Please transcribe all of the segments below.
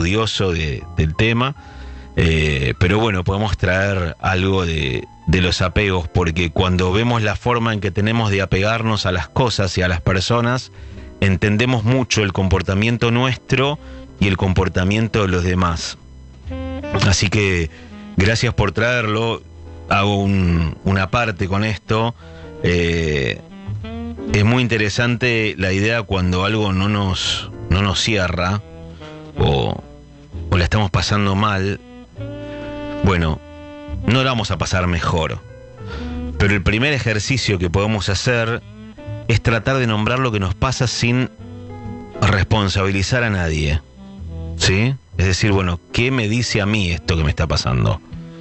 estudioso del tema, pero bueno, podemos traer algo de los apegos, porque cuando vemos la forma en que tenemos de apegarnos a las cosas y a las personas, entendemos mucho el comportamiento nuestro y el comportamiento de los demás. Así que gracias por traerlo. Hago una parte con esto. Es muy interesante la idea cuando algo no nos cierra o la estamos pasando mal. Bueno, no la vamos a pasar mejor, pero el primer ejercicio que podemos hacer es tratar de nombrar lo que nos pasa sin responsabilizar a nadie, ¿sí? Es decir, bueno, ¿qué me dice a mí esto que me está pasando?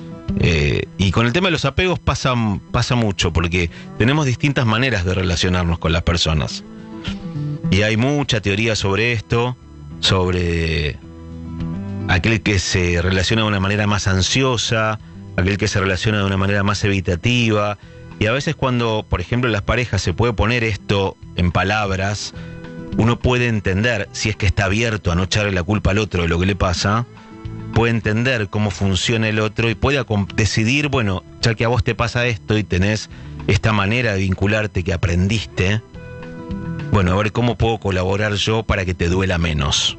Y con el tema de los apegos pasa mucho, porque tenemos distintas maneras de relacionarnos con las personas. Y hay mucha teoría sobre esto, sobre aquel que se relaciona de una manera más ansiosa, aquel que se relaciona de una manera más evitativa. Y a veces cuando, por ejemplo, en las parejas se puede poner esto en palabras, uno puede entender, si es que está abierto a no echarle la culpa al otro de lo que le pasa, puede entender cómo funciona el otro y puede decidir, bueno, ya que a vos te pasa esto y tenés esta manera de vincularte que aprendiste, bueno, a ver cómo puedo colaborar yo para que te duela menos.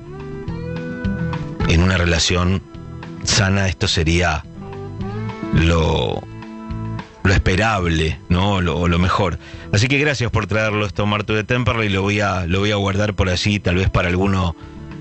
En una relación sana esto sería lo esperable, ¿no? Lo mejor. Así que gracias por traerlo esto, Martu de Temperley, y lo voy a guardar por allí, tal vez para algunos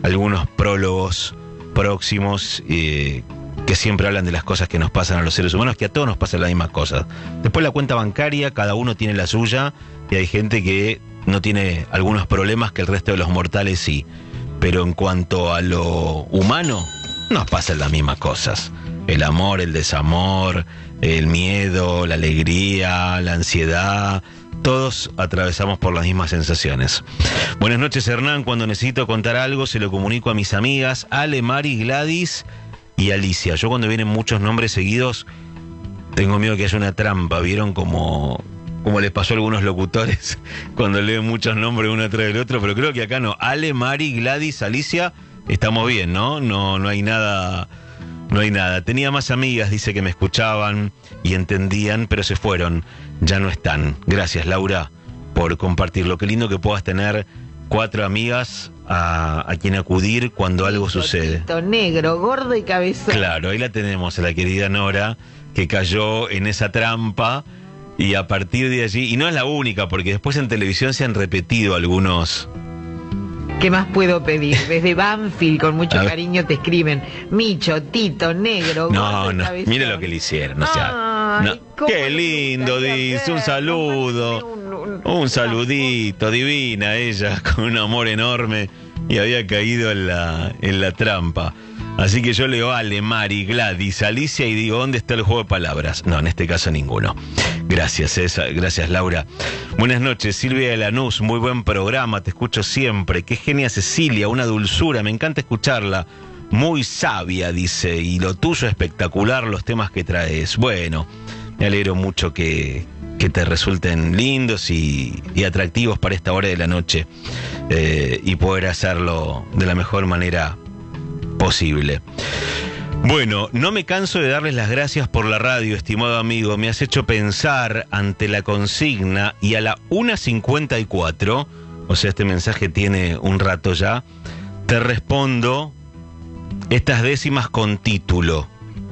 prólogos próximos que siempre hablan de las cosas que nos pasan a los seres humanos, que a todos nos pasan las mismas cosas. Después la cuenta bancaria, cada uno tiene la suya, y hay gente que no tiene algunos problemas que el resto de los mortales sí. Pero en cuanto a lo humano, nos pasan las mismas cosas. El amor, el desamor, el miedo, la alegría, la ansiedad, todos atravesamos por las mismas sensaciones. Buenas noches, Hernán. Cuando necesito contar algo, se lo comunico a mis amigas Ale, Mari, Gladys y Alicia. Yo cuando vienen muchos nombres seguidos, tengo miedo que haya una trampa. ¿Vieron como les pasó a algunos locutores cuando leen muchos nombres uno atrás del otro? Pero creo que acá no. Ale, Mari, Gladys, Alicia, estamos bien, ¿no? No hay nada. No hay nada. Tenía más amigas, dice, que me escuchaban y entendían, pero se fueron. Ya no están. Gracias, Laura, por compartirlo. Qué lindo que puedas tener 4 amigas a quien acudir cuando algo sucede. Negro, gordo y cabezón. Claro, ahí la tenemos, a la querida Nora, que cayó en esa trampa y a partir de allí, y no es la única, porque después en televisión se han repetido algunos. ¿Qué más puedo pedir? Desde Banfield, con mucho cariño, te escriben Micho, Tito, Negro, No, mire lo que le hicieron. No sea, no. Qué lindo, dice, un saludo. Un saludito, divina ella, con un amor enorme, y había caído en la trampa. Así que yo leo Ale, Mari, Gladys, Alicia y digo, ¿dónde está el juego de palabras? No, en este caso ninguno. Gracias, gracias, Laura. Buenas noches, Silvia de Lanús, muy buen programa, te escucho siempre. Qué genia Cecilia, una dulzura, me encanta escucharla. Muy sabia, dice, y lo tuyo espectacular, los temas que traes. Bueno, me alegro mucho que te resulten lindos y atractivos para esta hora de la noche, y poder hacerlo de la mejor manera posible. Bueno, no me canso de darles las gracias por la radio, estimado amigo. Me has hecho pensar ante la consigna, y a la 1:54, o sea, este mensaje tiene un rato ya, te respondo estas décimas con título: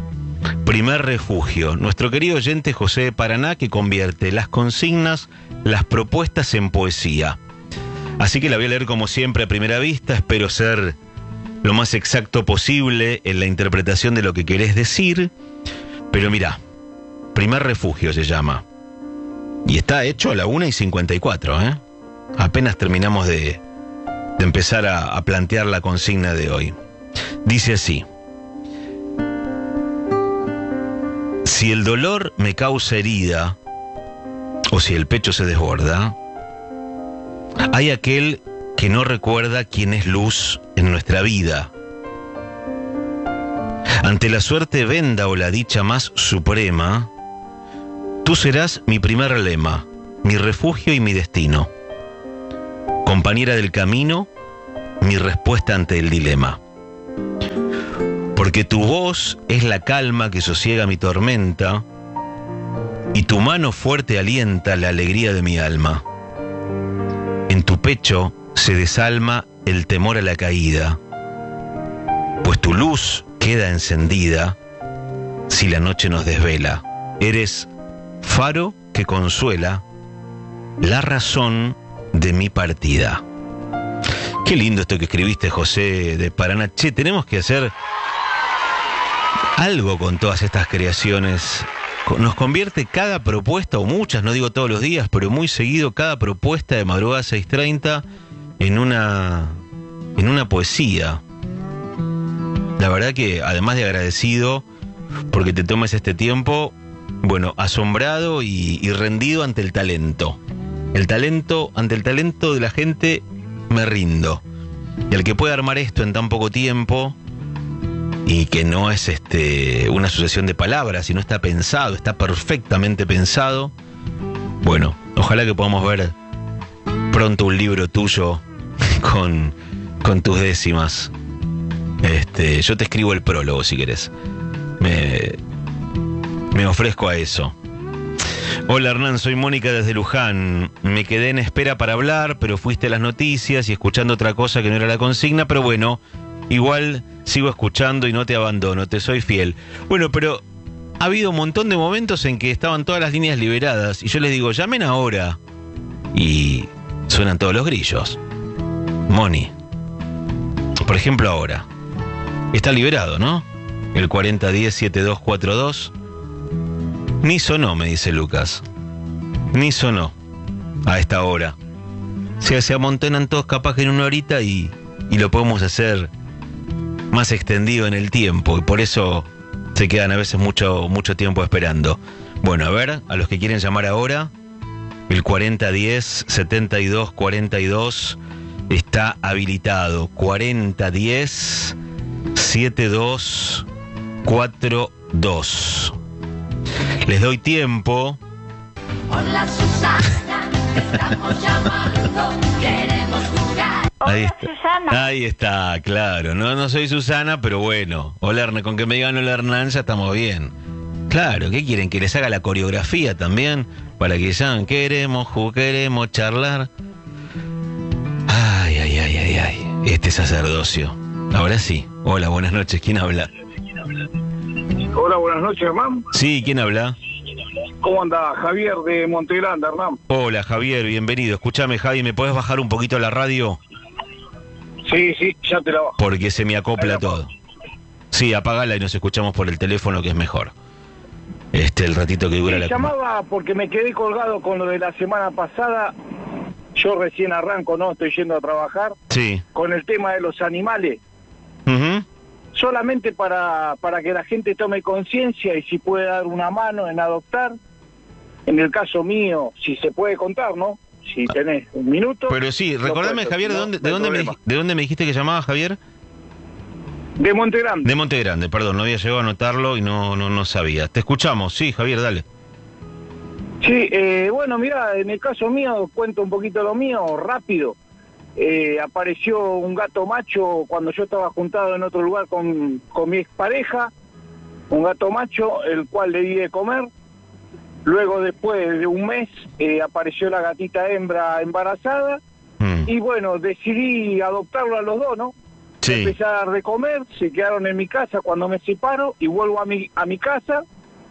Primer refugio. Nuestro querido oyente José de Paraná, que convierte las consignas, las propuestas en poesía. Así que la voy a leer como siempre a primera vista. Espero ser lo más exacto posible en la interpretación de lo que querés decir. Pero mirá, Primer refugio se llama. Y está hecho a la 1:54, ¿eh? Apenas terminamos de empezar a plantear la consigna de hoy. Dice así: si el dolor me causa herida, o si el pecho se desborda, hay aquel que no recuerda quién es luz en nuestra vida. Ante la suerte venda o la dicha más suprema, tú serás mi primer lema, mi refugio y mi destino. Compañera del camino, mi respuesta ante el dilema. Porque tu voz es la calma que sosiega mi tormenta, y tu mano fuerte alienta la alegría de mi alma. En tu pecho se desalma el temor a la caída, pues tu luz queda encendida si la noche nos desvela. Eres faro que consuela, la razón de mi partida. Qué lindo esto que escribiste, José de Paraná. Che, tenemos que hacer algo con todas estas creaciones. Nos convierte cada propuesta, o muchas, no digo todos los días, pero muy seguido, cada propuesta de Madrugada 6:30 en una poesía. La verdad que, además de agradecido porque te tomes este tiempo, bueno, asombrado y rendido ante el talento. Ante el talento de la gente me rindo. Y el que puede armar esto en tan poco tiempo, y que no es una sucesión de palabras, sino está pensado, está perfectamente pensado. Bueno, ojalá que podamos ver pronto un libro tuyo con tus décimas. Yo te escribo el prólogo si querés. Me ofrezco a eso. Hola Hernán, soy Mónica desde Luján. Me quedé en espera para hablar, pero fuiste a las noticias y escuchando otra cosa que no era la consigna, pero bueno, igual sigo escuchando y no te abandono, te soy fiel. Bueno, pero ha habido un montón de momentos en que estaban todas las líneas liberadas y yo les digo, llamen ahora. Y suenan todos los grillos. Moni, por ejemplo ahora, está liberado, ¿no? El 4010-7242. Ni sonó, me dice Lucas. Ni sonó a esta hora. Se amontonan todos capaz que en una horita y lo podemos hacer más extendido en el tiempo. Y por eso se quedan a veces mucho tiempo esperando. Bueno, a ver, a los que quieren llamar ahora, el 4010-7242 está habilitado. 4010-7242. Les doy tiempo. Hola Susana, estamos llamando, queremos jugar. Ahí Hola, está. Susana. Ahí está, claro. No soy Susana, pero bueno. Hola Hernán, con que me digan hola Hernán ya estamos bien. Claro, ¿qué quieren? ¿Que les haga la coreografía también? Para que llamen, queremos charlar. Ay. Este sacerdocio. Ahora sí. Hola, buenas noches. ¿Quién habla? Hola, buenas noches, Hernán. Sí, ¿quién habla? ¿Cómo anda? Javier de Montegrande, Hernán. Hola, Javier, bienvenido. Escúchame, Javi, ¿me podés bajar un poquito la radio? Sí, ya te la bajo. Porque se me acopla todo. Sí, apagala y nos escuchamos por el teléfono, que es mejor. El ratito que dura Me la... llamaba porque me quedé colgado con lo de la semana pasada. Yo recién arranco, ¿no? Estoy yendo a trabajar. Sí. Con el tema de los animales. Ujú. Solamente para que la gente tome conciencia y si puede dar una mano en adoptar. En el caso mío, si se puede contar, ¿no? Si tenés un minuto. Pero sí, recordame, Javier, ¿de dónde me dijiste que llamabas, Javier? De Montegrande. De Montegrande, perdón, no había llegado a anotarlo y no sabía. Te escuchamos, sí, Javier, dale. Sí, bueno, mira, en el caso mío, cuento un poquito lo mío, rápido. Apareció un gato macho cuando yo estaba juntado en otro lugar con mi expareja, un gato macho, el cual le di de comer. Luego, después de un mes, apareció la gatita hembra embarazada. Y bueno, decidí adoptarlo a los dos, ¿no? Sí. Empecé a dar de comer, se quedaron en mi casa cuando me separo y vuelvo a mi casa.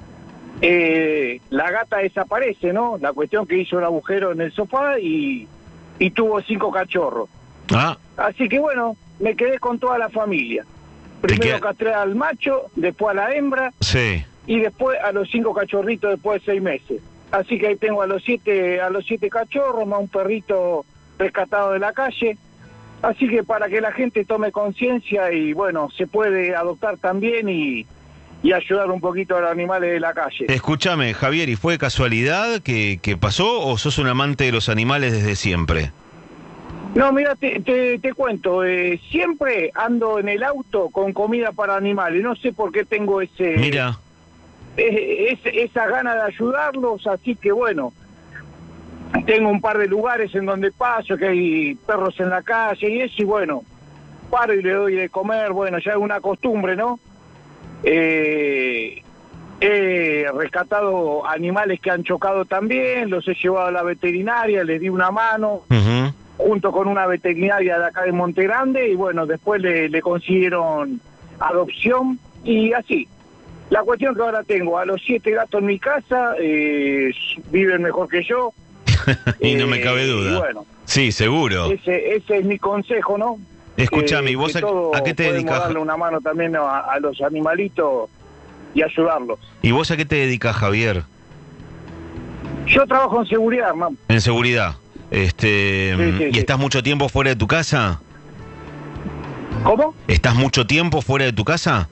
La gata desaparece, ¿no? La cuestión que hizo un agujero en el sofá y tuvo 5 cachorros. Ah, Así que bueno, me quedé con toda la familia. Primero castré al macho, después a la hembra sí. y después a los 5 cachorritos después de 6 meses. Así que ahí tengo a los siete cachorros, más un perrito rescatado de la calle. Así que para que la gente tome conciencia y bueno, se puede adoptar también y ayudar un poquito a los animales de la calle. Escúchame, Javier, ¿y fue casualidad que pasó o sos un amante de los animales desde siempre? No, mira, te cuento, siempre ando en el auto con comida para animales, no sé por qué tengo Mira. esa gana de ayudarlos, así que bueno, tengo un par de lugares en donde paso, que hay perros en la calle y eso, y bueno, paro y le doy de comer, bueno, ya es una costumbre, ¿no? He rescatado animales que han chocado también, los he llevado a la veterinaria, les di una mano, Ujú. junto con una veterinaria de acá de Monte Grande, y bueno, después le consiguieron adopción, y así. La cuestión que ahora tengo a los 7 gatos en mi casa, viven mejor que yo. Y no me cabe duda. Y bueno, Sí, seguro. ese es mi consejo, ¿no? Escúchame, ¿y vos Que a todos qué te podemos dedicas? darle una mano también a los animalitos y ayudarlos. ¿Y vos a qué te dedicas, Javier? Yo trabajo en seguridad, hermano. En seguridad. sí, ¿Y sí. estás mucho tiempo fuera de tu casa? ¿Cómo? ¿Estás mucho tiempo fuera de tu casa?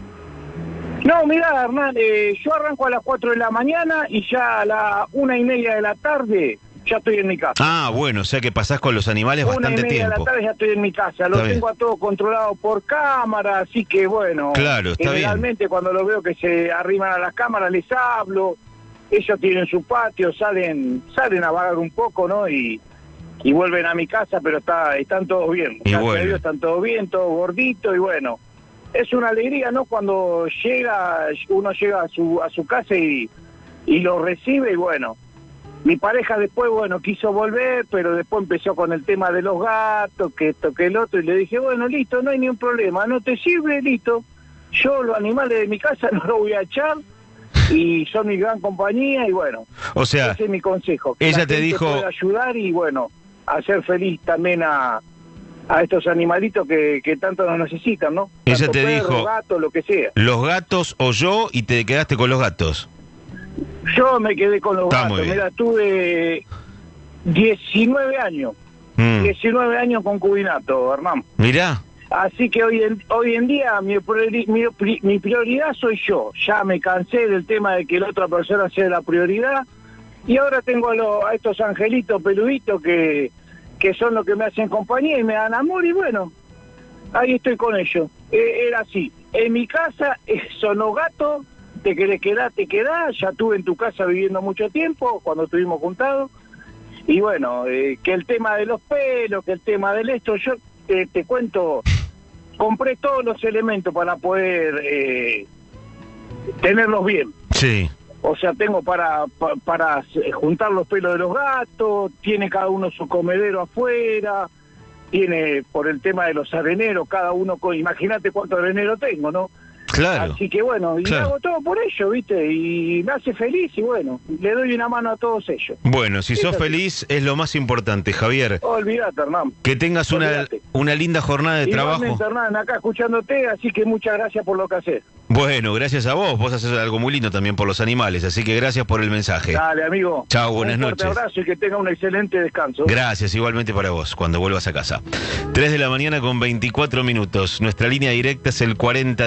No, mirá, Hernán, yo arranco a las 4 de la mañana y ya a las 1:30 de la tarde ya estoy en mi casa. Ah, bueno, o sea que pasás con los animales 1:30 bastante de tiempo. la tarde ya estoy en mi casa. Lo Está bien. tengo a todo controlado por cámara, así que bueno. Claro, está bien. Generalmente cuando lo veo que se arriman a las cámaras les hablo. Ellos tienen su patio, salen a vagar un poco, ¿no? Y vuelven a mi casa, pero están todos bien. Y Gracias a bueno. Dios están todos bien, todos gorditos, y bueno. Es una alegría, ¿no? Cuando uno llega a su casa y lo recibe, y bueno. Mi pareja después, bueno, quiso volver, pero después empezó con el tema de los gatos, que esto, que el otro, y le dije, bueno, listo, no hay ni un problema, no te sirve, listo. Yo los animales de mi casa no los voy a echar, y son mi gran compañía, y bueno, O sea, ese es mi consejo. Que ella la te gente dijo- pueda ayudar y bueno, hacer feliz también a estos animalitos que tanto nos necesitan, ¿no? Ella Tanto te perro, dijo- gato, lo que sea. los gatos o yo, y te quedaste con los gatos. Yo me quedé con los Está muy gatos, bien. mira, tuve 19 años. 19 años concubinato, Hernán. Mirá, Así que hoy en día mi prioridad soy yo. Ya me cansé del tema de que la otra persona sea la prioridad. Y ahora tengo a estos angelitos peluditos que son los que me hacen compañía y me dan amor. Y bueno, ahí estoy con ellos. Era así. En mi casa son los gatos. Te querés quedar, te quedás. Ya estuve en tu casa viviendo mucho tiempo cuando estuvimos juntados. Y bueno, que el tema de los pelos, que el tema del esto, yo te cuento, compré todos los elementos para poder tenerlos bien. sí. O sea, tengo para juntar los pelos de los gatos, tiene cada uno su comedero afuera, tiene por el tema de los areneros, cada uno, imagínate cuánto arenero tengo, ¿no? Claro. Así que bueno, y Claro. hago todo por ello, ¿viste? Y me hace feliz y bueno, le doy una mano a todos ellos. Bueno, si Es sos así. feliz es lo más importante, Javier. Olvídate, Hernán. Que tengas Olvídate. una linda jornada de trabajo. Igualmente, Hernán, acá escuchándote, así que muchas gracias por lo que haces. Bueno, gracias a vos. Vos haces algo muy lindo también por los animales, así que gracias por el mensaje. Dale, amigo. Chao, buenas Un fuerte noches. abrazo y que tenga un excelente descanso. Gracias, igualmente para vos, cuando vuelvas a casa. 3 de la mañana con 24 minutos. Nuestra línea directa es el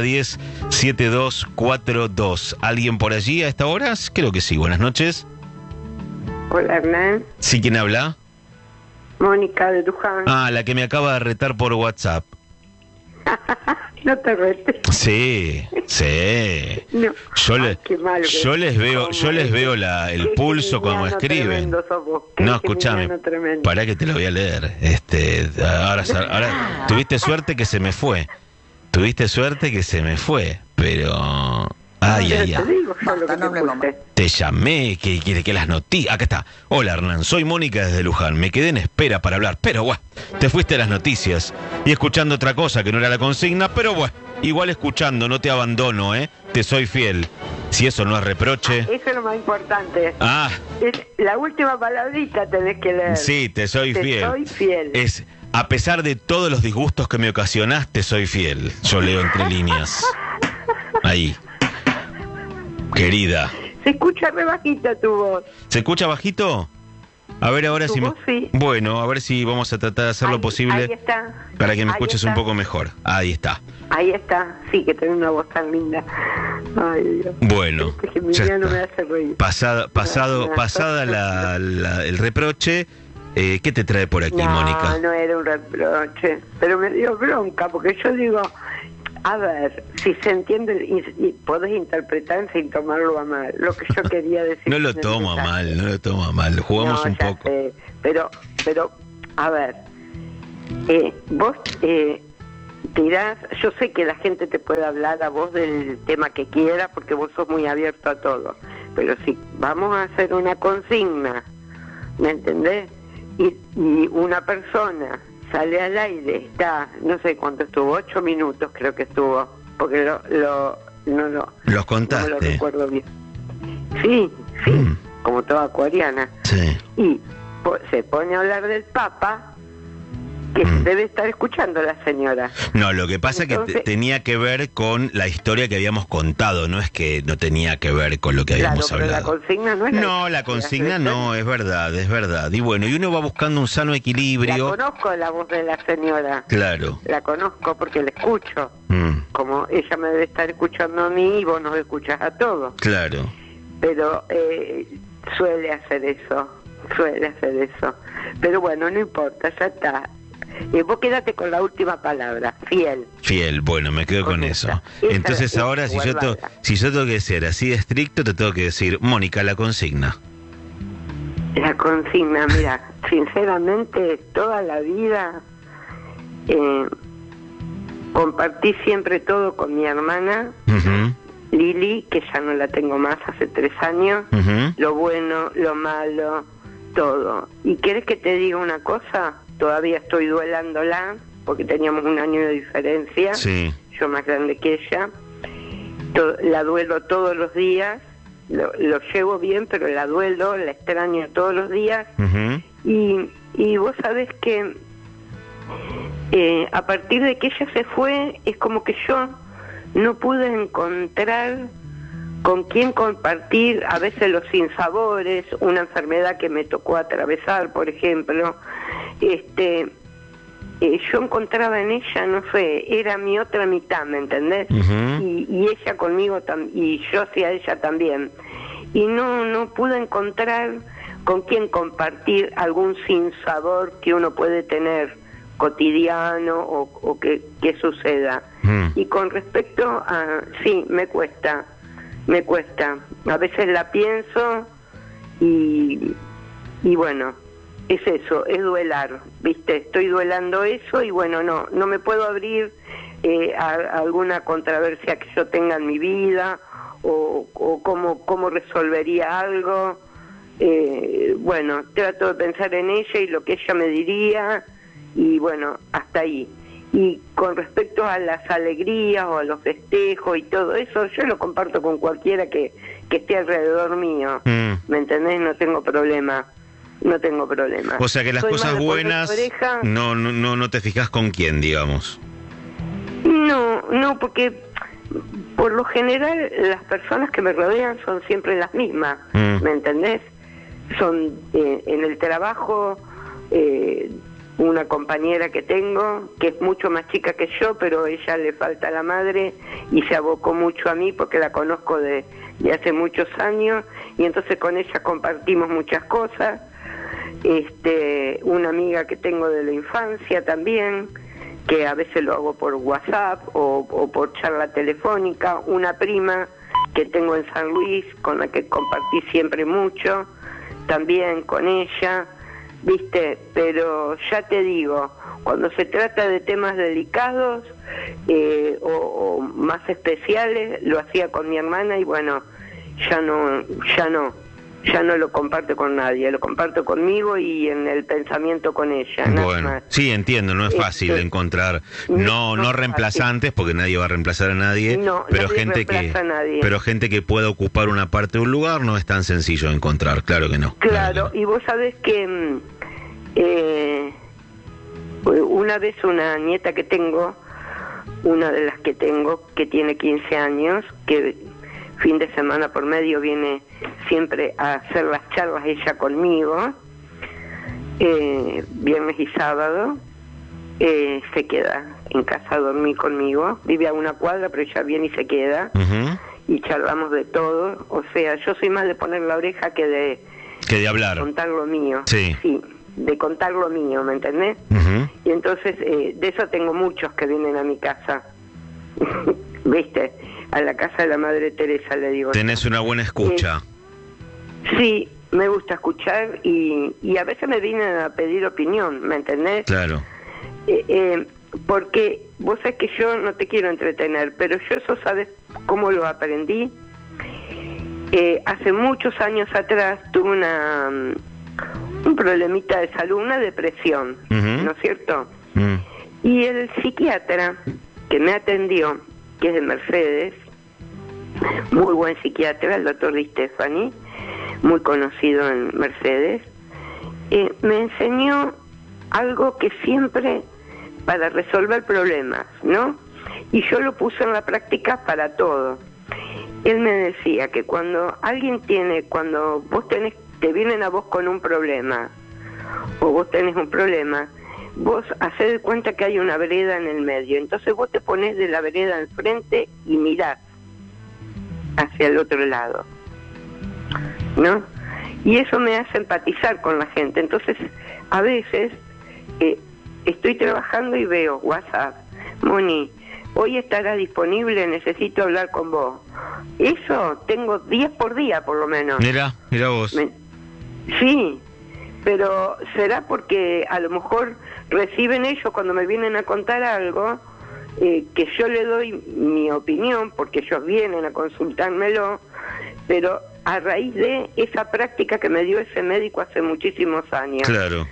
4010-7242. ¿Alguien por allí a esta hora? Creo que sí. Buenas noches. Hola, Hernán. ¿Sí, quién habla? Mónica de Luján. Ah, la que me acaba de retar por WhatsApp. No te retes. Sí, sí. No. Yo, Qué malo que yo les veo, sos. yo les veo el Qué pulso cuando geminiano escriben. tremendo sos vos. Qué No, escúchame. geminiano tremendo. Para que te lo voy a leer. Ahora tuviste suerte que se me fue. Tuviste suerte que se me fue, pero ay, Pero ay, te ay. digo yo lo que Basta, no te hablemos puse. Te llamé, que quiere que las noticias. Acá está. Hola, Hernán, soy Mónica desde Luján. Me quedé en espera para hablar, pero bueno, te fuiste a las noticias y escuchando otra cosa que no era la consigna, pero bueno, igual escuchando, no te abandono, te soy fiel. Si eso no es reproche. Eso es lo más importante. Ah, La última palabrita tenés que leer. sí, te soy Te fiel. soy fiel. Es, a pesar de todos los disgustos que me ocasionaste, soy fiel. Yo leo entre líneas. Ahí. Querida. Se escucha re bajita tu voz. ¿Se escucha bajito? A ver ahora Tu si me... voz sí. Bueno, a ver si vamos a tratar de hacer lo Ahí- posible Ahí está. para que me Ahí escuches un está. poco mejor. Ahí está. Ahí está. Sí, que tenés una voz tan linda. Ay, Dios. Bueno, Este ya geminiano me está. hace reír. Pasada el reproche, ¿qué te trae por aquí, No, Mónica? no era un reproche, pero me dio bronca, porque yo digo, a ver, si se entiende y podés interpretar sin tomarlo a mal, lo que yo quería decir. No lo en el tomo a mensaje. mal, no lo tomo a mal. Jugamos No, un ya poco. sé, pero, a ver, vos tirás, yo sé que la gente te puede hablar a vos del tema que quiera, porque vos sos muy abierto a todo, pero si vamos a hacer una consigna, ¿me entendés? Y una persona sale al aire, está, no sé cuánto estuvo, 8 minutos creo que estuvo, porque Los contaste. no me lo recuerdo bien. Sí, como toda acuariana. Sí. Y se pone a hablar del Papa, que debe estar escuchando la señora. No, lo que pasa es Entonces, que tenía que ver con la historia que habíamos contado, no es que no tenía que ver con lo que habíamos claro, pero hablado. la consigna no es No, la consigna no, es verdad, es verdad. Y bueno, y uno va buscando un sano La equilibrio. conozco la voz de la señora. Claro. La conozco porque la escucho. Mm, Como ella me debe estar escuchando a mí y vos nos escuchás a todos. claro. Pero suele hacer eso. Pero bueno, no importa, ya está. Vos quédate con la última palabra, fiel. Fiel, bueno, me quedo con Con eso. esa. Esa Entonces es ahora, si yo guardada. tengo que ser así de estricto, te tengo que decir, Mónica, la consigna. La consigna, mira, sinceramente, toda la vida compartí siempre todo con mi hermana, Ujú, Lili, que ya no la tengo más hace 3 años, ujú. lo bueno, lo malo, todo. ¿Y querés que te diga una cosa? Todavía estoy duelándola, porque teníamos 1 año de diferencia, Sí. yo más grande que ella. La duelo todos los días, lo llevo bien, pero la duelo, la extraño todos los días. Ujú. Y vos sabés que a partir de que ella se fue, es como que yo no pude encontrar con quién compartir a veces los sinsabores, una enfermedad que me tocó atravesar, por ejemplo. Yo encontraba en ella, no sé, era mi otra mitad, ¿me entendés? Ujú. Y ella conmigo y yo hacia ella también. Y no pude encontrar con quién compartir algún sinsabor que uno puede tener cotidiano o que suceda. Y con respecto a... Sí, me cuesta. A veces la pienso y bueno, es eso, es duelar, ¿viste? Estoy duelando eso y bueno, no me puedo abrir a alguna controversia que yo tenga en mi vida o cómo resolvería algo. Bueno, trato de pensar en ella y lo que ella me diría y bueno, hasta ahí. Y con respecto a las alegrías o a los festejos y todo eso, yo lo comparto con cualquiera que esté alrededor mío. ¿Me entendés? No tengo problema. O sea que las Soy cosas más de poner buenas oreja. no te fijas con quién, digamos. No, porque por lo general las personas que me rodean son siempre las mismas, ¿me entendés? Son en el trabajo una compañera que tengo, que es mucho más chica que yo, pero ella le falta la madre y se abocó mucho a mí porque la conozco de hace muchos años y entonces con ella compartimos muchas cosas. Una amiga que tengo de la infancia también, que a veces lo hago por WhatsApp o por charla telefónica, una prima que tengo en San Luis, con la que compartí siempre mucho, también con ella, ¿viste? Pero ya te digo, cuando se trata de temas delicados o más especiales, lo hacía con mi hermana y bueno, ya no lo comparto con nadie, lo comparto conmigo y en el pensamiento con ella. Nada Bueno, más. sí, entiendo, no es fácil encontrar, no es reemplazantes, porque nadie va a reemplazar a nadie, No, pero nadie gente reemplaza a nadie. pero gente que pueda ocupar una parte de un lugar no es tan sencillo de encontrar, claro que no. Claro, y vos sabés que una vez una nieta que tengo, una de las que tengo, que tiene 15 años, que fin de semana por medio viene siempre a hacer las charlas ella conmigo, viernes y sábado, se queda en casa a dormir conmigo, vive a 1 cuadra, pero ella viene y se queda, Ujú. y charlamos de todo, o sea, yo soy más de poner la oreja que de Que de hablar. contar lo mío. Sí. De contar lo mío, ¿me entendés? Ujú. Y entonces, de eso tengo muchos que vienen a mi casa. ¿Viste? A la casa de la Madre Teresa, le digo. Tenés una buena escucha. Sí, me gusta escuchar y a veces me vienen a pedir opinión, ¿me entendés? Claro. porque vos sabés que yo no te quiero entretener, pero yo eso, ¿sabes cómo lo aprendí? Hace muchos años atrás tuve un problemita de salud, una depresión, ¿no es cierto? Y el psiquiatra que me atendió, que es de Mercedes, muy buen psiquiatra, el doctor Di Stefani, muy conocido en Mercedes, me enseñó algo que siempre para resolver problemas, ¿no? Y yo lo puse en la práctica para todo. Él me decía que cuando vos te vienen a vos con un problema, o vos tenés un problema, vos hacés de cuenta que hay una vereda en el medio, entonces vos te ponés de la vereda enfrente y mirás hacia el otro lado, ¿no? Y eso me hace empatizar con la gente. Entonces, a veces estoy trabajando y veo WhatsApp, Moni, hoy estará disponible, necesito hablar con vos. Eso tengo 10 por día, por lo menos. Mira vos. Sí, pero será porque a lo mejor reciben ellos cuando me vienen a contar algo, que yo le doy mi opinión, porque ellos vienen a consultármelo, pero a raíz de esa práctica que me dio ese médico hace muchísimos años. Claro.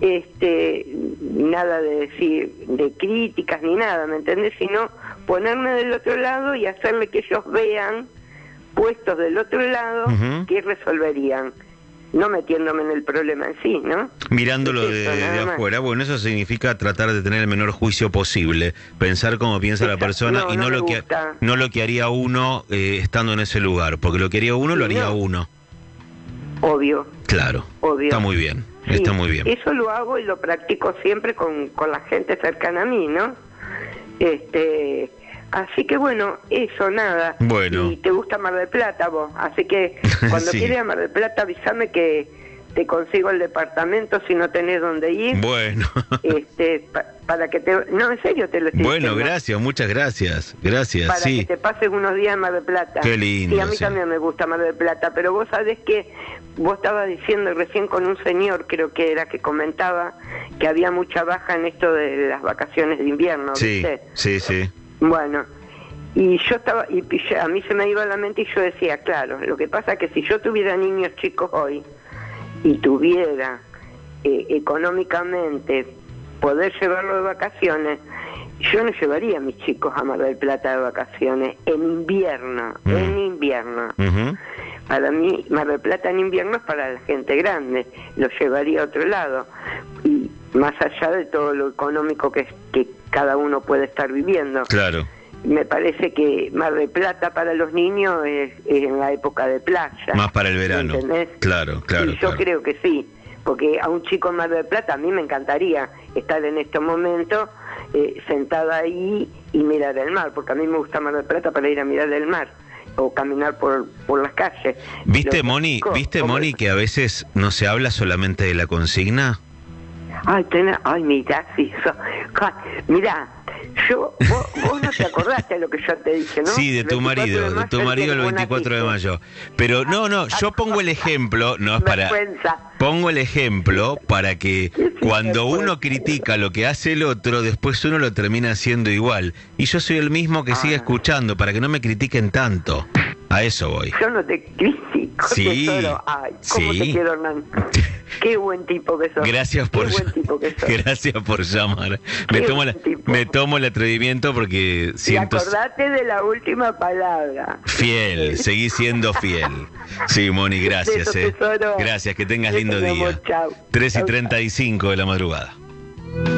Nada de decir, de críticas ni nada, ¿me entendés? Sino ponerme del otro lado y hacerle que ellos vean, puestos del otro lado, qué resolverían, no metiéndome en el problema en sí, ¿no? Mirándolo de afuera. Bueno, eso significa tratar de tener el menor juicio posible, pensar como piensa la persona y no lo que haría uno estando en ese lugar, porque lo que haría uno lo haría uno. Obvio. Claro. Obvio. Está muy bien. Sí, está muy bien. Eso lo hago y lo practico siempre con la gente cercana a mí, ¿no? Así que bueno, eso, nada. Bueno. Y te gusta Mar del Plata vos, así que cuando Sí. quieras a Mar del Plata avísame que te consigo el departamento si no tenés dónde ir. Bueno. Para que te... No, en serio te lo estoy Bueno, diciendo. gracias, muchas gracias. Gracias, Para sí. que te pases unos días en Mar del Plata. Qué lindo, Sí, a mí sí. también me gusta Mar del Plata, pero vos sabés que vos estabas diciendo recién con un señor, creo que era, que comentaba que había mucha baja en esto de las vacaciones de invierno, Sí, ¿viste? sí. Bueno, y yo estaba, a mí se me iba a la mente y yo decía, claro, lo que pasa es que si yo tuviera niños chicos hoy y tuviera económicamente poder llevarlo de vacaciones, yo no llevaría a mis chicos a Mar del Plata de vacaciones en invierno, Ujú. Para mí, Mar del Plata en invierno es para la gente grande, lo llevaría a otro lado, y más allá de todo lo económico que cada uno puede estar viviendo. Claro. Me parece que Mar del Plata para los niños es en la época de playa. Más para el verano. ¿Entendés? Claro. Y yo creo que sí, porque a un chico en Mar del Plata a mí me encantaría estar en estos momentos sentada ahí y mirar el mar, porque a mí me gusta Mar del Plata para ir a mirar el mar o caminar por las calles. ¿Viste, Los Moni, chicos, Moni, que a veces no se habla solamente de la consigna? Mirá, sí, mirá, vos no te acordaste de lo que yo te dije, ¿no? Sí, de tu marido el 24 de mayo. Pero no, yo pongo el ejemplo, no es para... Pongo el ejemplo para que cuando uno critica lo que hace el otro, después uno lo termina haciendo igual. Y yo soy el mismo que sigue escuchando, para que no me critiquen tanto. A eso voy. Yo no te critico, Sí, tesoro. Ay, cómo sí. te quiero, Hernán. Qué buen tipo que sos. Gracias por llamar. Me tomo el atrevimiento porque Y siento acordate de la última palabra. fiel, seguí siendo fiel. Sí, Moni, gracias. Beso, tesoro. Gracias, que tengas Beso, lindo mi amor, día. chau. 3:35 de la madrugada.